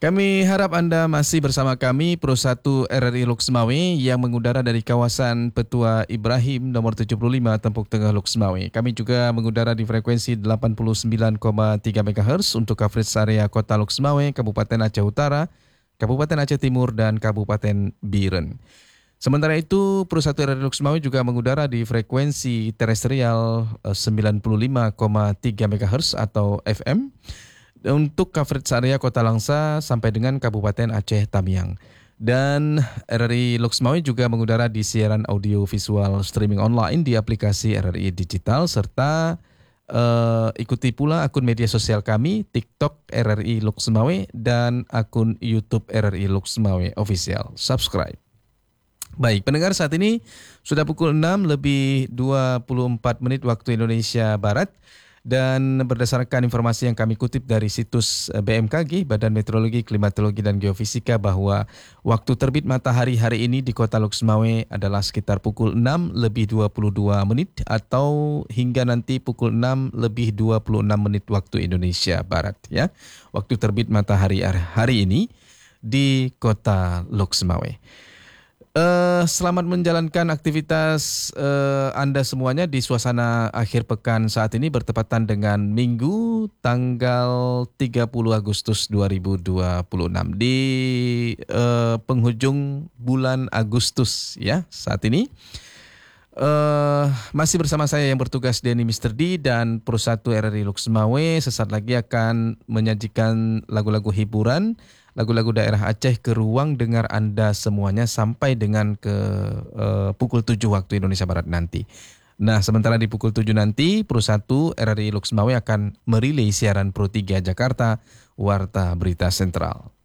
Kami harap Anda masih bersama kami Pro 1 RRI Loksmawe yang mengudara dari kawasan Petua Ibrahim nomor 75 Tempuk Tengah Loksmawe. Kami juga mengudara di frekuensi 89,3 MHz untuk coverage area Kota Loksmawe, Kabupaten Aceh Utara, Kabupaten Aceh Timur, dan Kabupaten Biren. Sementara itu, Pro 1 RRI Loksmawe juga mengudara di frekuensi terestrial 95,3 MHz atau FM untuk coverage area Kota Langsa sampai dengan Kabupaten Aceh Tamiang. Dan RRI Loksmawe juga mengudara di siaran audio visual streaming online di aplikasi RRI Digital serta ikuti pula akun media sosial kami TikTok RRI Loksmawe dan akun YouTube RRI Loksmawe Official. Subscribe. Baik, pendengar, saat ini sudah pukul 6 lebih 24 menit waktu Indonesia Barat. Dan berdasarkan informasi yang kami kutip dari situs BMKG, Badan Meteorologi, Klimatologi, dan Geofisika, bahwa waktu terbit matahari hari ini di Kota Loksmawe adalah sekitar pukul 6 lebih 22 menit atau hingga nanti pukul 6 lebih 26 menit waktu Indonesia Barat. Ya, waktu terbit matahari hari ini di Kota Loksmawe. Selamat menjalankan aktivitas Anda semuanya di suasana akhir pekan saat ini bertepatan dengan Minggu tanggal 30 Agustus 2026 di penghujung bulan Agustus ya saat ini. Masih bersama saya yang bertugas Denny Mr. D dan Pro 1 RRI Loksmawe sesaat lagi akan menyajikan lagu-lagu hiburan, lagu-lagu daerah Aceh ke ruang dengar Anda semuanya sampai dengan ke pukul 7 waktu Indonesia Barat nanti. Nah, sementara di pukul 7 nanti, Pro 1 RRI Loksmawe akan merilai siaran Pro 3 Jakarta, Warta Berita Sentral.